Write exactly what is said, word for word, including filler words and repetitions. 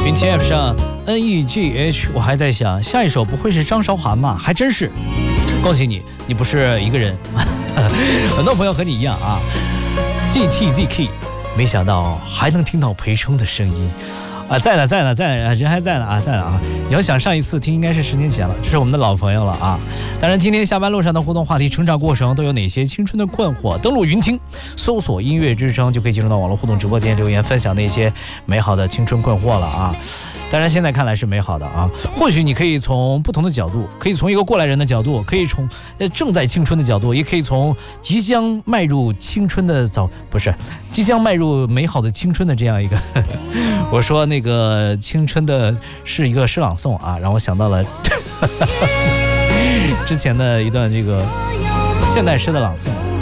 云听 App 上 N E G H， 我还在想下一首不会是张韶涵吧？还真是，恭喜你，你不是一个人，很多朋友和你一样啊。G T Z K， 没想到还能听到裴冲的声音。啊，在呢，在呢，在呢，人还在呢啊，在呢啊！你要想上一次听，应该是十年前了，这是我们的老朋友了啊。当然，今天下班路上的互动话题，成长过程都有哪些青春的困惑？登录云听，搜索音乐之声，就可以进入到网络互动直播间留言，分享那些美好的青春困惑了啊。当然，现在看来是美好的啊。或许你可以从不同的角度，可以从一个过来人的角度，可以从正在青春的角度，也可以从即将迈入青春的早，不是即将迈入美好的青春的这样一个。我说那个青春的是一个诗朗诵啊，让我想到了之前的一段这个现代诗的朗诵。